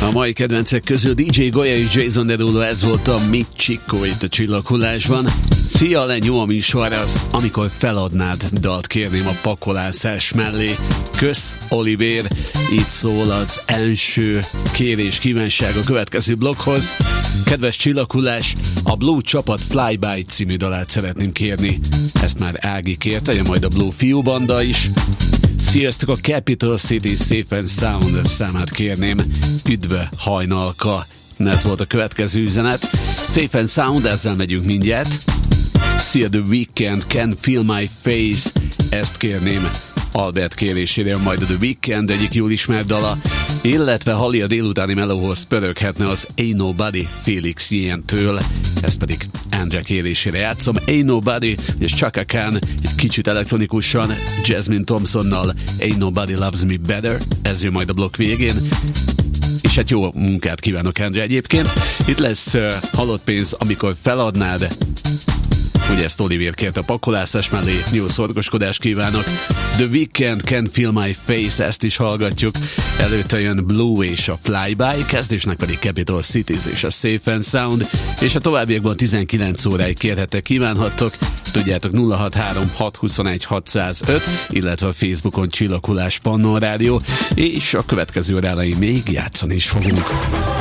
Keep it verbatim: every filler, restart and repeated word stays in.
A mai kedvencek közül dé dzsé Golya és Jason Derulo, ez volt a Mi Chico itt a Csillaghullásban. Szia, lenyó a műsor, az amikor feladnád dalt kérném a pakolászás mellé. Kösz, Olivér, itt szól az első kérés kívánság a következő blokkhoz. Kedves Csillaghullás, a Blue csapat Flyby című dalát szeretném kérni. Ezt már Ági kérte, jön majd a Blue fiú banda is. Sziasztok, a Capital City Safe and Sound számát kérném. Üdve hajnalka. Ez volt a következő üzenet. Safe and Sound, ezzel megyünk mindjárt. Szia, The Weeknd, Can Feel My Face. Ezt kérném Albert kérésére, majd a The Weeknd egyik jól ismert dala, illetve Halli a délutáni melóhoz pöröghetne az Ain't Nobody Felix Jén-től, ezt pedig Andre kérésére játszom. Ain't Nobody és Chaka Khan egy kicsit elektronikusan Jasmine Thompsonnal, Ain't Nobody Loves Me Better, ez jön majd a blokk végén. És hát jó munkát kívánok, Andre, egyébként. Itt lesz uh, halott pénz, amikor feladnád. Ugye ezt Olivér kérte a pakolászás mellé, jó szorgoskodást kívánok. The Weeknd, Can Feel My Face, ezt is hallgatjuk. Előtte jön Blue és a Flyby, kezdésnek pedig Capital Cities és a Safe and Sound, és a továbbiakban tizenkilenc óráig kérhetek, kívánhattok. Tudjátok, nulla hat három hat huszonegy hatszázöt, illetve a Facebookon Csillaghullás Pannon Rádió, és a következő órálain még játszani is fogunk.